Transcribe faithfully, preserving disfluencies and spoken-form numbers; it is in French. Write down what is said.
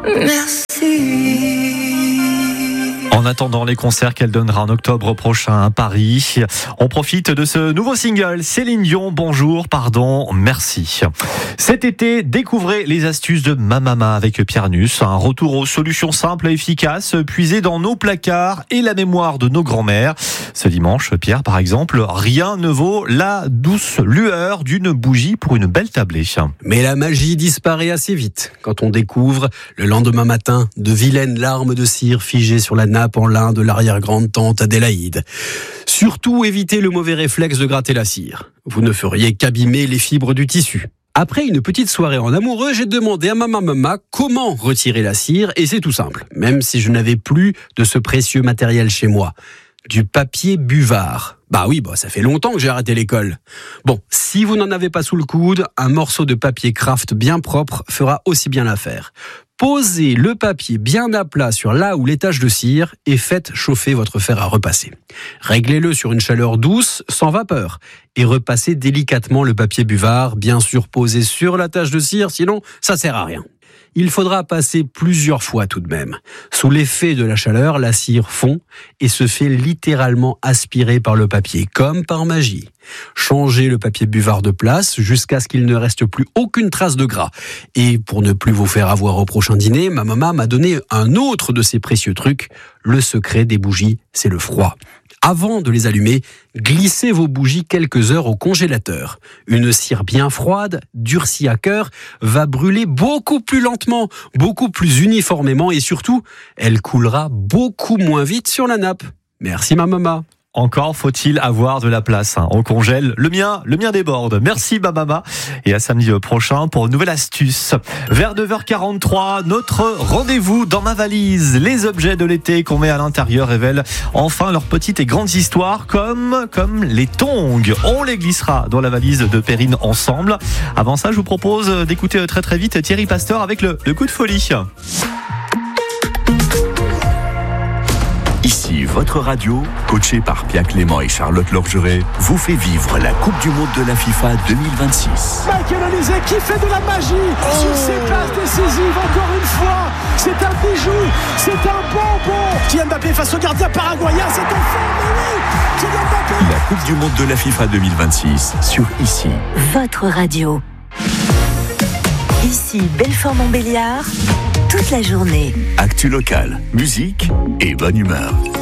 Merci. En attendant les concerts qu'elle donnera en octobre prochain à Paris, on profite de ce nouveau single. Céline Dion, bonjour, pardon, merci. Cet été, découvrez les astuces de Ma Mama avec Pierre Nuss. Un retour aux solutions simples et efficaces, puisées dans nos placards et la mémoire de nos grands-mères. Ce dimanche, Pierre, par exemple, rien ne vaut la douce lueur d'une bougie pour une belle tablée. Mais la magie disparaît assez vite quand on découvre, le lendemain matin, de vilaines larmes de cire figées sur la nappe en lin de l'arrière-grande-tante Adélaïde. Surtout, évitez le mauvais réflexe de gratter la cire. Vous ne feriez qu'abîmer les fibres du tissu. Après une petite soirée en amoureux, j'ai demandé à ma maman comment retirer la cire, et c'est tout simple, même si je n'avais plus de ce précieux matériel chez moi. Du papier buvard. Bah oui, bah ça fait longtemps que j'ai arrêté l'école. Bon, si vous n'en avez pas sous le coude, un morceau de papier craft bien propre fera aussi bien l'affaire. Posez le papier bien à plat sur là où les taches de cire et faites chauffer votre fer à repasser. Réglez-le sur une chaleur douce, sans vapeur, et repassez délicatement le papier buvard, bien sûr posé sur la tache de cire, sinon ça sert à rien. Il faudra passer plusieurs fois tout de même. Sous l'effet de la chaleur, la cire fond et se fait littéralement aspirer par le papier, comme par magie. Changez le papier buvard de place jusqu'à ce qu'il ne reste plus aucune trace de gras. Et pour ne plus vous faire avoir au prochain dîner, ma maman m'a donné un autre de ses précieux trucs. Le secret des bougies, c'est le froid. Avant de les allumer, glissez vos bougies quelques heures au congélateur. Une cire bien froide, durcie à cœur, va brûler beaucoup plus lentement, beaucoup plus uniformément et surtout, elle coulera beaucoup moins vite sur la nappe. Merci ma maman. Encore faut-il avoir de la place. Hein. On congèle. Le mien, le mien déborde. Merci Ma Mama. Et à samedi prochain pour une nouvelle astuce. Vers neuf heures quarante-trois, notre rendez-vous dans ma valise. Les objets de l'été qu'on met à l'intérieur révèlent enfin leurs petites et grandes histoires, comme, comme les tongs. On les glissera dans la valise de Perrine ensemble. Avant ça, je vous propose d'écouter très très vite Thierry Pasteur avec le, le coup de folie. Ici, votre radio, coachée par Pierre Clément et Charlotte Lorgeret, vous fait vivre la Coupe du Monde de la FIFA deux mille vingt-six. Michael Olise qui fait de la magie oh sur ses passes décisives, encore une fois. C'est un bijou, c'est un bonbon. Kylian Mbappé face au gardien paraguayen, c'est un fait, mais oui, Kylian Mbappé. La Coupe du Monde de la FIFA deux mille vingt-six sur Ici. Votre radio. Ici, Belfort-Montbéliard, toute la journée. Actu locale, musique et bonne humeur.